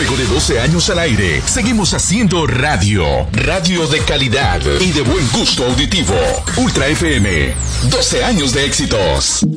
Luego de 12 años al aire, seguimos haciendo radio. Radio de calidad y de buen gusto auditivo. Ultra FM. 12 años de éxitos.